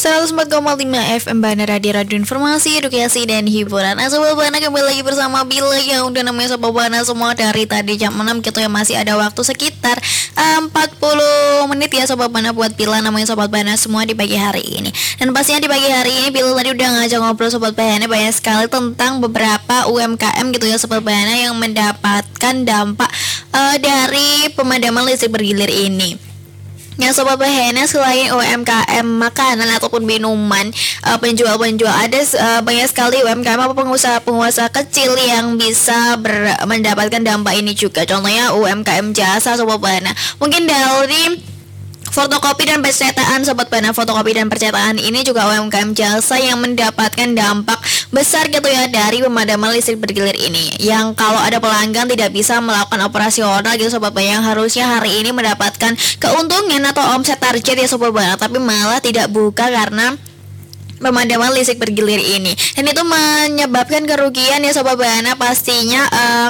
104,5 FM Bana Radio Informasi, Edukasi, dan Hiburan. Sobat Bana, kembali lagi bersama Bila yang udah namanya Sobat Bana semua. Dari tadi jam 6 gitu ya, masih ada waktu sekitar 40 menit ya Sobat Bana buat Bila namanya Sobat Bana semua di pagi hari ini. Dan pastinya di pagi hari ini Bila tadi udah ngajak ngobrol Sobat Bana banyak sekali tentang beberapa UMKM gitu ya Sobat Bana yang mendapatkan dampak dari pemadaman listrik bergilir ini. Ya Sobat Bahana, selain UMKM makanan ataupun minuman, penjual-penjual ada banyak sekali UMKM apa pengusaha-pengusaha kecil yang bisa mendapatkan dampak ini juga. Contohnya UMKM jasa Sobat Bahana. Mungkin dari fotokopi dan percetakan Sobat Bana, fotokopi dan percetakan ini juga UMKM jasa yang mendapatkan dampak besar gitu ya dari pemadaman listrik bergilir ini. Yang kalau ada pelanggan tidak bisa melakukan operasional gitu Sobat Bana, yang harusnya hari ini mendapatkan keuntungan atau omset target ya Sobat Bana, tapi malah tidak buka karena pemadaman listrik bergilir ini, dan itu menyebabkan kerugian ya Sobat Bana pastinya